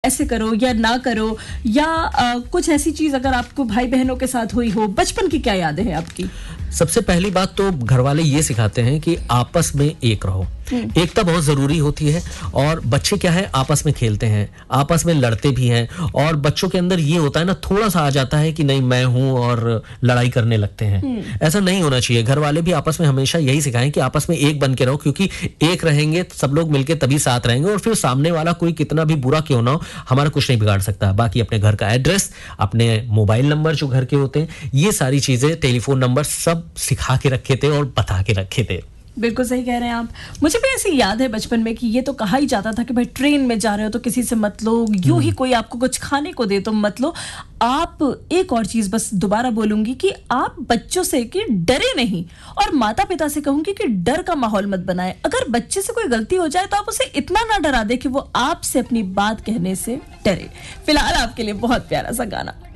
ऐसे करो या ना करो, या कुछ ऐसी चीज अगर आपको भाई बहनों के साथ हुई हो, बचपन की क्या यादें हैं आपकी? सबसे पहली बात तो घर वाले ये सिखाते हैं कि आपस में एक रहो, एकता बहुत जरूरी होती है। और बच्चे क्या है, आपस में खेलते हैं, आपस में लड़ते भी हैं, और बच्चों के अंदर ये होता है ना, थोड़ा सा आ जाता है कि नहीं मैं हूं, और लड़ाई करने लगते हैं। ऐसा नहीं होना चाहिए। घर वाले भी आपस में हमेशा यही सिखाएं कि आपस में एक बन के रहो, क्योंकि एक रहेंगे सब लोग मिलकर तभी साथ रहेंगे, और फिर सामने वाला कोई कितना भी बुरा क्यों ना हो, हमारा कुछ नहीं बिगाड़ सकता। बाकी अपने घर का एड्रेस, अपने मोबाइल नंबर जो घर के होते हैं, ये सारी चीजें, टेलीफोन नंबर सब सिखा के रखे थे और बता के रखे थे। बिल्कुल सही कह रहे हैं आप। मुझे भी ऐसी याद है बचपन में कि ये तो कहा ही जाता था कि भाई ट्रेन में जा रहे हो तो किसी से मत लो, यूं ही कोई आपको कुछ खाने को दे तो मत लो। आप एक और चीज बस दोबारा बोलूंगी कि आप बच्चों से कि डरे नहीं, और माता पिता से कहूंगी कि डर का माहौल मत बनाएं। अगर बच्चे से कोई गलती हो जाए तो आप उसे इतना ना डरा दे कि वो आपसे अपनी बात कहने से डरे। फिलहाल आपके लिए बहुत प्यारा सा गाना।